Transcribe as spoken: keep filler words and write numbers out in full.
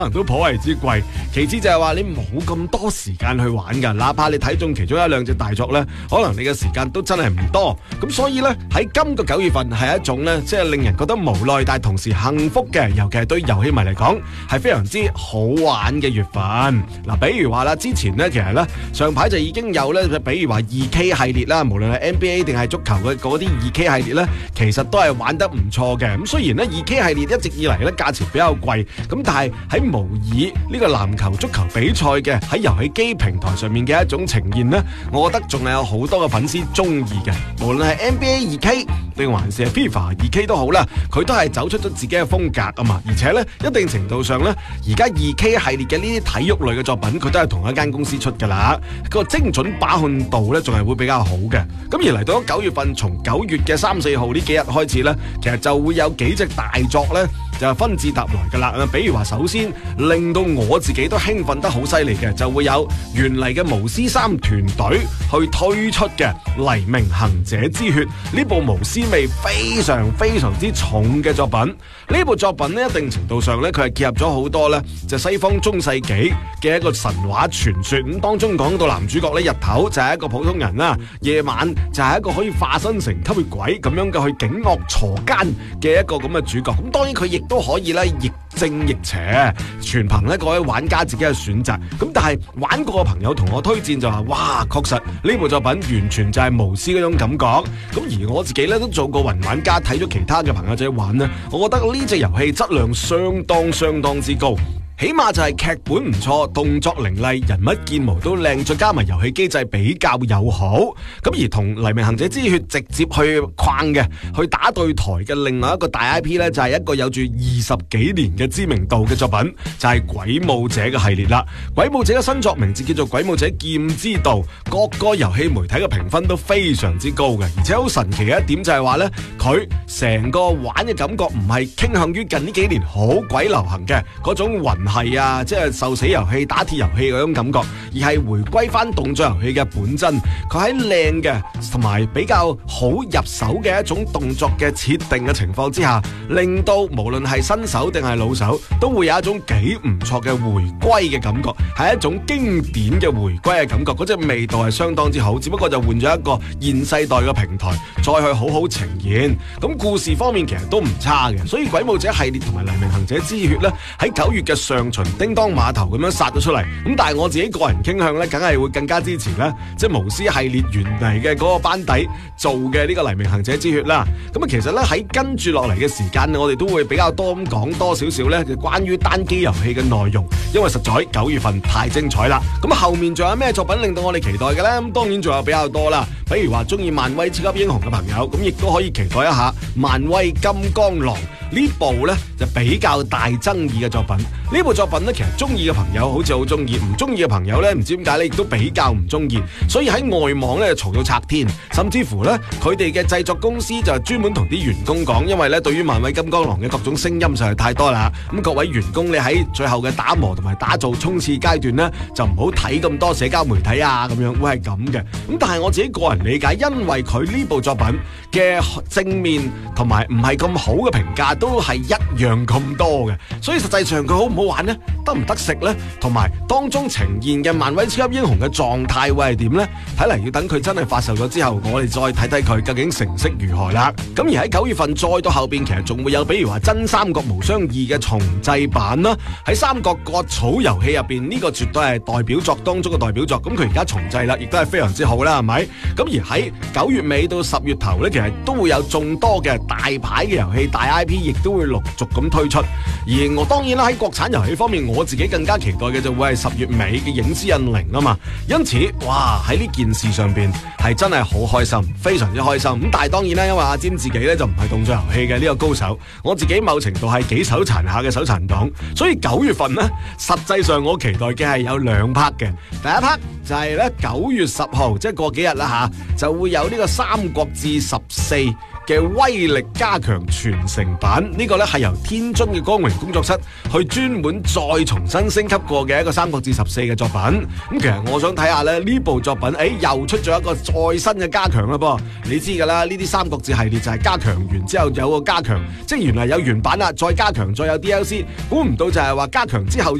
可能都頗為之貴，其次就係話你冇咁多時間去玩㗎，哪怕你睇中其中一兩隻大作呢，可能你嘅時間都真係唔多。咁所以呢，喺今個九月份係一種呢，即係令人覺得無奈，但係同時幸福嘅，尤其係對遊戲迷嚟講係非常之好玩嘅月份。嗱，比如話啦，之前呢，其實呢，上排就已經有呢，比如話二 K 系列啦，無論係 N B A 定係足球嘅嗰啲二 K 系列呢，其實都係玩得唔錯嘅。咁雖然呢，二 K 系列一直以嚟呢，價錢比較貴，咁但係喺模擬呢個籃球、足球比賽嘅喺遊戲機平台上面嘅一種呈現呢，我覺得仲係有好多嘅粉絲中意嘅。無論係 N B A 二 K 定還是係 FIFA 二 K 都好啦，佢都係走出咗自己嘅風格啊嘛。而且呢，一定程度上呢，而家二 K 系列嘅呢啲體育類嘅作品，佢都係同一間公司出㗎啦。個精準把控度呢，仲係會比較好嘅。咁而嚟到咗九月份，從九月嘅三四號呢幾日開始呢，其實就會有幾隻大作呢，就分自踏來噶啦，比如話首先令到我自己都興奮得好犀利嘅，就會有原嚟嘅巫師三團隊去推出嘅《黎明行者之血》呢部巫師味非常非常之重嘅作品。呢部作品呢，一定程度上呢，佢係結合咗好多呢，就西方中世紀嘅一個神話傳說。咁當中講到男主角呢，日頭就係一個普通人啦，夜晚就係一個可以化身成吸血鬼咁樣嘅去警惡鋤奸嘅一個咁嘅主角。咁當然佢亦都可以咧亦正亦邪，全憑咧各位玩家自己嘅選擇。咁但係玩過嘅朋友同我推薦就話，哇，確實呢部作品完全就係巫師嗰種感覺。咁而我自己咧都做過雲玩家，睇咗其他嘅朋友仔玩咧，我覺得呢隻遊戲質量相當相當之高。起碼就係劇本唔錯，動作凌厲，人物建模都靚，再加埋遊戲機制比較友好。咁而同《黎明行者之血》直接去框嘅，去打對台嘅另外一個大 I P 呢，就係一個有住二十幾年嘅知名度嘅作品，就係《鬼武者》嘅系列啦。《鬼武者》嘅新作名字叫做《鬼武者劍之道》，各個遊戲媒體嘅評分都非常之高嘅，而且好神奇嘅一點就係話呢，佢成個玩嘅感覺唔係傾向於近呢幾年好鬼流行嘅嗰種雲係啊，即係受死遊戲、打鐵遊戲嗰種感覺，而係回歸翻動作遊戲嘅本真。佢喺靚嘅同埋比較好入手嘅一種動作嘅設定嘅情況之下，令到無論係新手定係老手，都會有一種幾唔錯嘅回歸嘅感覺，係一種經典嘅回歸嘅感覺。嗰隻味道係相當之好，只不過就換咗一個現世代嘅平台，再去好好呈現。咁故事方面其實都唔差嘅，所以《鬼武者》系列同埋《黎明行者之血》呢，喺九月嘅上旬叮當碼頭咁樣殺咗出嚟。咁但係我自己個人傾向呢，梗係會更加支持呢，即係巫師系列原嚟嘅嗰個班底做嘅呢個《黎明行者之血》啦。咁啊，其實呢，喺跟住落嚟嘅時間，我哋都會比較多咁講多少少呢，關於單機遊戲嘅內容，因為實在九月份太精彩啦。咁後面仲有咩作品令到我哋期待嘅呢？咁當然仲有比較多啦，比如話中意漫威超級英雄嘅朋友，咁亦都可以期待一下漫威金剛狼呢部呢，就比較大爭議嘅作品。呢部作品呢，其實中意嘅朋友好似好中意，唔中意嘅朋友呢，唔知點解呢亦都比較唔中意，所以喺外網呢，嘈到拆天，甚至乎呢，佢哋嘅製作公司就專門同啲員工講，因為呢，對於漫威金剛狼嘅各種聲音實在太多啦，咁各位員工你喺最後嘅打磨同埋打造衝刺階段呢，就唔好睇咁多社交媒體啊，咁樣會係咁嘅。咁但係我自己個人理解，因為佢呢部作品嘅正面同埋唔係咁好嘅評價都係一樣咁多嘅，所以實際上佢好唔好玩呢？得唔得食呢？同埋當中呈現嘅漫威超級英雄嘅狀態會係點呢？睇嚟要等佢真係發售咗之後，我哋再睇睇佢究竟成色如何啦。咁而喺九月份再到後邊，其實仲會有比如話真三國無雙二嘅重製版啦。喺三國割草遊戲入邊，呢個絕對係代表作當中嘅代表作。咁佢而家重製啦，亦都係非常之好啦，係咪？咁而喺九月尾到十月頭呢，其實都會有眾多嘅大牌嘅遊戲、大 I P， 亦都會陸續咁推出。而我當然啦，喺國產遊戲方面，我自己更加期待嘅就會係十月尾嘅影之印靈啊嘛。因此，哇，喺呢件事上邊係真係好開心，非常之開心。咁但係當然啦，因為阿詹自己咧就唔係動作遊戲嘅呢個高手，我自己某程度係幾手殘下嘅手殘黨，所以九月份呢，實際上我期待嘅係有兩 part 嘅。第一 part 就係咧九月十號，即係過幾日啦吓，就會有呢個三國志十四嘅威力加強傳承版，呢、這個呢係由天津嘅光榮工作室去專門再重新升級過嘅一個《三國志十四》嘅作品。咁其實我想睇下咧呢部作品，誒、欸、又出咗一個再新嘅加強啦噃。你知噶啦，呢啲《三國志》系列就係加強完之後有個加強，即係原來有原版啦，再加強，再有 D L C， 估唔到就係話加強之後。